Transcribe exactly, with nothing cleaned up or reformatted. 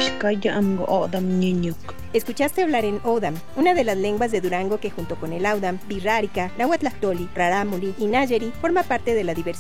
Ishkaya amgo odam ñuñuk. Escuchaste hablar en Odam, una de las lenguas de Durango que junto con el Audam, Birrárica, Nahuatlactoli, Rarámuri y Nayeri forma parte de la diversidad